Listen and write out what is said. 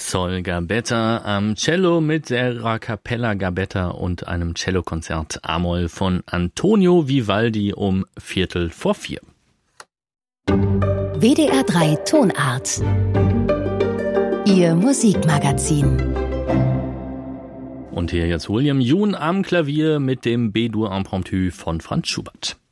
Sol Gabetta am Cello mit der Cappella Gabetta und einem Cellokonzert A-Moll von Antonio Vivaldi um 3:45. WDR 3 Tonart. Ihr Musikmagazin. Und hier jetzt William Yoon am Klavier mit dem B-Dur Impromptu von Franz Schubert.